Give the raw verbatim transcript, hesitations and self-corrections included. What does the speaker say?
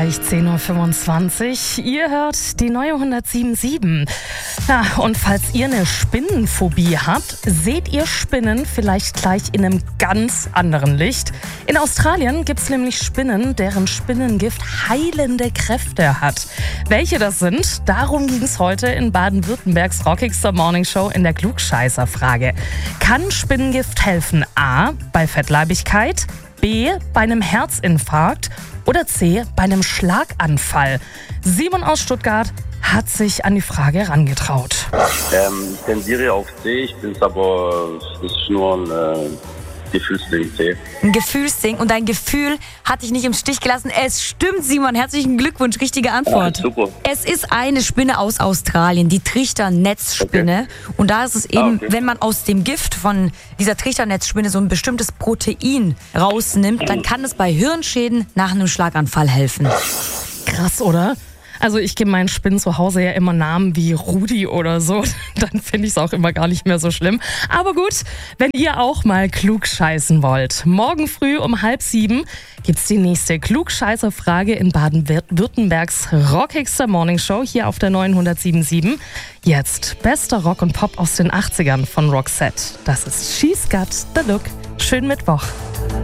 zehn Uhr fünfundzwanzig. Ihr hört die neue hundertsieben Komma sieben. Ja, und falls ihr eine Spinnenphobie habt, seht ihr Spinnen vielleicht gleich in einem ganz anderen Licht. In Australien gibt es nämlich Spinnen, deren Spinnengift heilende Kräfte hat. Welche das sind, darum ging es heute in Baden-Württembergs rockigster Morningshow in der Klugscheißer-Frage. Kann Spinnengift helfen? A. Bei Fettleibigkeit, B. bei einem Herzinfarkt oder C. bei einem Schlaganfall? Simon aus Stuttgart hat sich an die Frage herangetraut. Ähm, ich tendiere auf C, ich bin es aber, es ist nur ein äh, Gefühlsding, C. Ein Gefühlsding und dein Gefühl hat dich nicht im Stich gelassen. Es stimmt, Simon, herzlichen Glückwunsch, richtige Antwort. Ja, super. Es ist eine Spinne aus Australien, die Trichternetzspinne. Okay. Und da ist es eben, ah, okay. wenn man aus dem Gift von dieser Trichternetzspinne so ein bestimmtes Protein rausnimmt, dann kann es bei Hirnschäden nach einem Schlaganfall helfen. Krass, oder? Also ich gebe meinen Spinnen zu Hause ja immer Namen wie Rudi oder so. Dann finde ich es auch immer gar nicht mehr so schlimm. Aber gut, wenn ihr auch mal klug scheißen wollt. Morgen früh um halb sieben gibt es die nächste Klugscheißer-Frage in Baden-Württembergs rockigster Morningshow hier auf der neuen hundertsieben Komma sieben. Jetzt bester Rock und Pop aus den achtzigern von Roxette. Das ist She's Got the Look. Schönen Mittwoch.